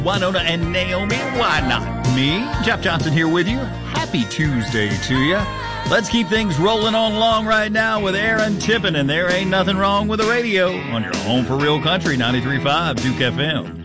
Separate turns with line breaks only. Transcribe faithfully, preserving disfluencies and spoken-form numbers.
Winona and Naomi, why not me? Jeff Johnson here with you. Happy Tuesday to you. Let's keep things rolling on along right now with Aaron Tippin, and there ain't nothing wrong with the radio on your home for real country, ninety-three point five Duke F M.